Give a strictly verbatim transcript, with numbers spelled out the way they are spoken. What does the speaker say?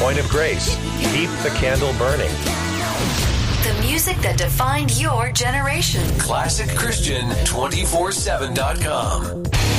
Point of Grace. Keep the candle burning. The music that defined your generation. classic christian two four seven dot com.